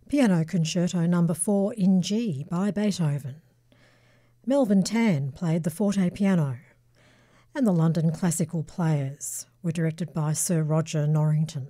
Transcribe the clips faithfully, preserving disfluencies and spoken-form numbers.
Piano Concerto Number four in G by Beethoven. Melvin Tan played the forte piano, and the London Classical Players were directed by Sir Roger Norrington.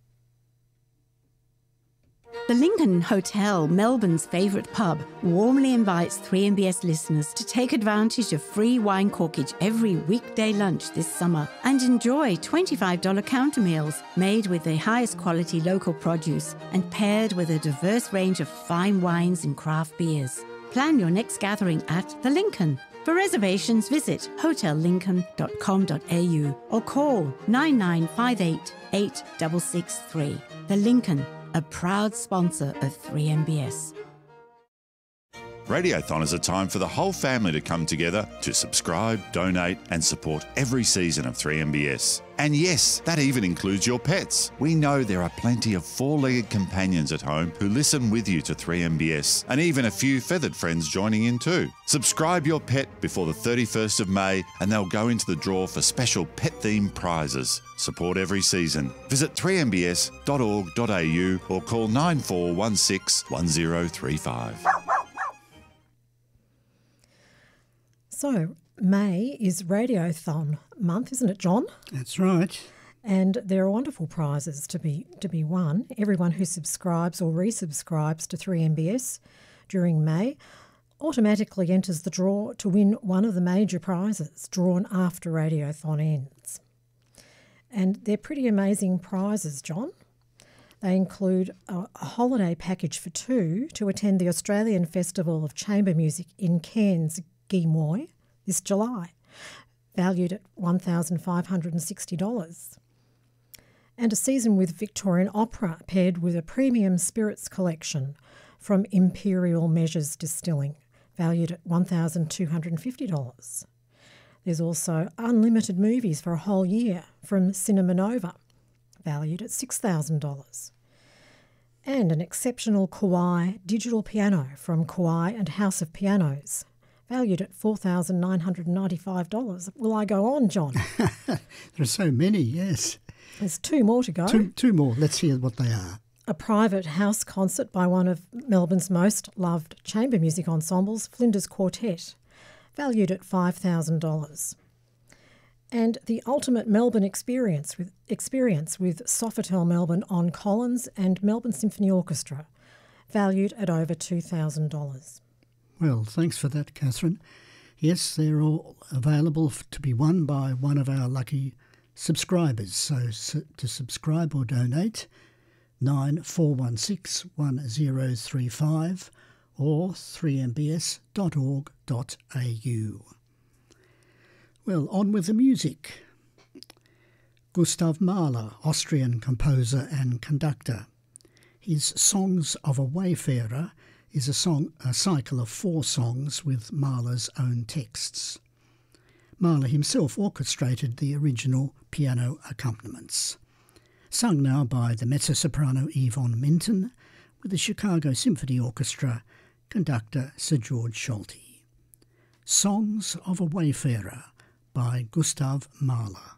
The Lincoln Hotel, Melbourne's favourite pub, warmly invites three M B S listeners to take advantage of free wine corkage every weekday lunch this summer and enjoy twenty-five dollars counter meals made with the highest quality local produce and paired with a diverse range of fine wines and craft beers. Plan your next gathering at The Lincoln. For reservations, visit hotel lincoln dot com dot a u or call nine nine five eight, eight six six three. The Lincoln, a proud sponsor of three M B S. Radiothon is a time for the whole family to come together to subscribe, donate and support every season of three M B S. And yes, that even includes your pets. We know there are plenty of four-legged companions at home who listen with you to three M B S, and even a few feathered friends joining in too. Subscribe your pet before the thirty-first of May and they'll go into the draw for special pet-themed prizes. Support every season. Visit three m b s dot org dot a u or call nine four one six, one zero three five. So, May is Radiothon month, isn't it, John? That's right. And there are wonderful prizes to be to be won. Everyone who subscribes or resubscribes to three M B S during May automatically enters the draw to win one of the major prizes drawn after Radiothon ends. And they're pretty amazing prizes, John. They include a, a holiday package for two to attend the Australian Festival of Chamber Music in Cairns, Guimoy, this July, valued at one thousand five hundred sixty dollars. And a season with Victorian Opera paired with a premium spirits collection from Imperial Measures Distilling, valued at one thousand two hundred fifty dollars. There's also unlimited movies for a whole year from Cinema Nova, valued at six thousand dollars. And an exceptional Kawai digital piano from Kawai and House of Pianos, valued at four thousand nine hundred ninety-five dollars. Will I go on, John? There are so many, yes. There's two more to go. Two, two more. Let's hear what they are. A private house concert by one of Melbourne's most loved chamber music ensembles, Flinders Quartet, valued at five thousand dollars. And the ultimate Melbourne experience with experience with Sofitel Melbourne on Collins and Melbourne Symphony Orchestra, valued at over two thousand dollars. Well, thanks for that, Catherine. Yes, they're all available to be won by one of our lucky subscribers. So, so to subscribe or donate, nine four one six, one zero three five or three m b s dot org dot a u. Well, on with the music. Gustav Mahler, Austrian composer and conductor. His Songs of a Wayfarer is a song, a cycle of four songs with Mahler's own texts. Mahler himself orchestrated the original piano accompaniments. Sung now by the mezzo-soprano Yvonne Minton with the Chicago Symphony Orchestra conductor Sir George Solti. Songs of a Wayfarer by Gustav Mahler.